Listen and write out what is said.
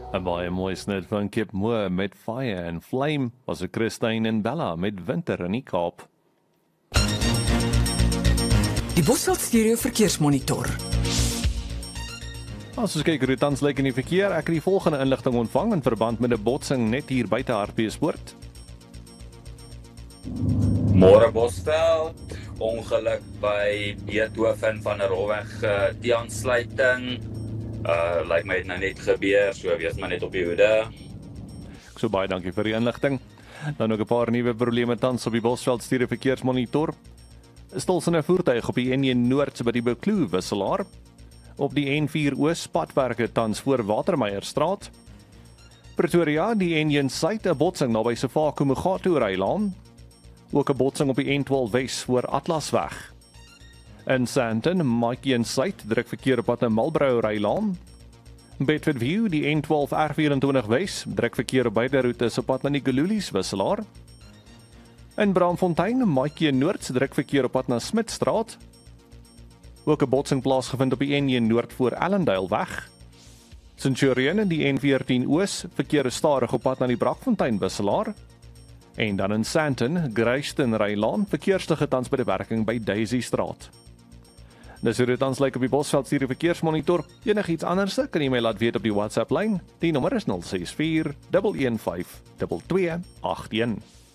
'n Baie mooi snit van Kip Moore met Fire and Flame, was 'n Christine en Bella met Winter in die Kaap. Die Bosveld Stereo Verkeersmonitor. As ons kyk hoe dit tans lyk in die verkeer, ek het die volgende inligting ontvang in verband met 'n botsing net hier buite Hartbeespoort. Môre Bosveld, ongeluk by Beethoven van der Rolweg die aansluiting. Lyk my het nou net gebeur, so wees maar net op die hoede. So baie dankie vir die inligting. Dan ook 'n paar nuwe probleme tans op die Bosveld Stereo Verkeersmonitor. Stilsende voertuig op die N1 Noord by die Bekloo wisselaar. Op die N4 Oos padwerke tans voor Watermeierstraat. Pretoria, die N1 Suid, 'n botsing naby Sefako Mogatu rylaan. Ook 'n botsing op die N12 Wes voor Atlasweg. In Sandton, Maatjie en Suid druk verkeer op pad na Marlborough rylaan. Bedford View, die N12 R24 Wes druk verkeer op beide roetes op pad na die Gululies wisselaar. In Braamfontein, Maatjie Noord druk verkeer op pad na Smitstraat. Ook 'n botsing plaasgevind op die N1 Noord voor Allendale weg. Centurion, die N14 Oos verkeer is stadig op pad na die Brakfontein wisselaar. En dan in Sandton, Grayston rylaan verkeersligte tans by die werking by Daisy Straat. Dis hoe dit tans lyk op die Bosveld Stereo Verkeersmonitor. Enigiets anders kan jy my laat weet op die WhatsApp lyn. Die nommer is 064 115 2281.